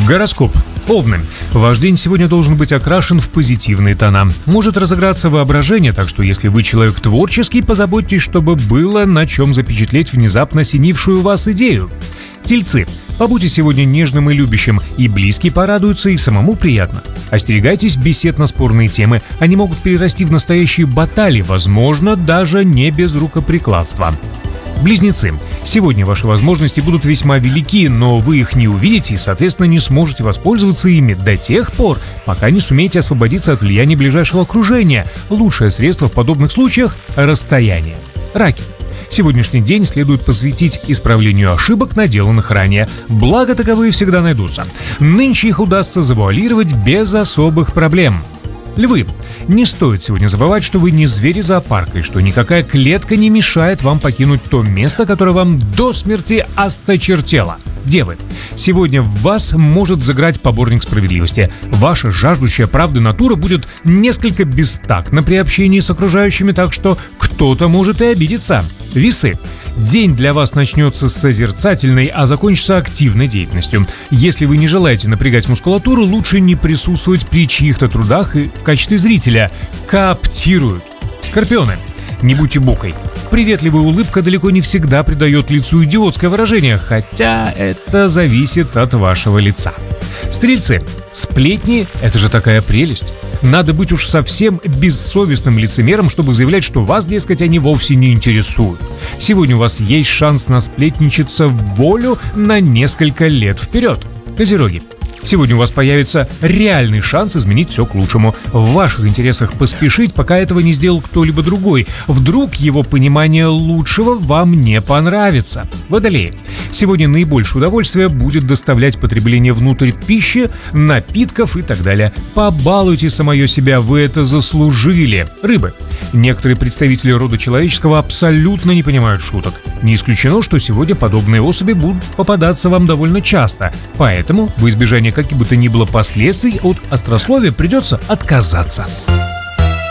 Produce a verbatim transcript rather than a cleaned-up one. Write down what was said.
Гороскоп. Овны. Ваш день сегодня должен быть окрашен в позитивные тона. Может разыграться воображение, так что если вы человек творческий, позаботьтесь, чтобы было на чем запечатлеть внезапно осенившую вас идею. Тельцы. Побудьте сегодня нежным и любящим, и близкие порадуются, и самому приятно. Остерегайтесь бесед на спорные темы, они могут перерасти в настоящие баталии, возможно, даже не без рукоприкладства. Близнецы. Сегодня ваши возможности будут весьма велики, но вы их не увидите и, соответственно, не сможете воспользоваться ими до тех пор, пока не сумеете освободиться от влияния ближайшего окружения. Лучшее средство в подобных случаях – расстояние. Раки. Сегодняшний день следует посвятить исправлению ошибок, наделанных ранее. Благо, таковые всегда найдутся. Нынче их удастся завуалировать без особых проблем. Львы. Не стоит сегодня забывать, что вы не звери зоопарка и что никакая клетка не мешает вам покинуть то место, которое вам до смерти осточертело. Девы. Сегодня в вас может взыграть поборник справедливости. Ваша жаждущая правды натура будет несколько бестактна при общении с окружающими, так что кто-то может и обидеться. Весы. День для вас начнется с созерцательной, а закончится активной деятельностью. Если вы не желаете напрягать мускулатуру, лучше не присутствовать при чьих-то трудах и в качестве зрителя. Кооптируют. Скорпионы. Не будьте букой. Приветливая улыбка далеко не всегда придает лицу идиотское выражение, хотя это зависит от вашего лица. Стрельцы. Сплетни – это же такая прелесть. Надо быть уж совсем бессовестным лицемером, чтобы заявлять, что вас, дескать, они вовсе не интересуют. Сегодня у вас есть шанс насплетничаться в волю на несколько лет вперед. Козероги. Сегодня у вас появится реальный шанс изменить все к лучшему. В ваших интересах поспешить, пока этого не сделал кто-либо другой. Вдруг его понимание лучшего вам не понравится. Водолеи. Сегодня наибольшее удовольствие будет доставлять потребление внутрь пищи, напитков и так далее. Побалуйте самое себя, вы это заслужили. Рыбы. Некоторые представители рода человеческого абсолютно не понимают шуток. Не исключено, что сегодня подобные особи будут попадаться вам довольно часто. Поэтому, в избежание каких бы то ни было последствий, от острословия придется отказаться.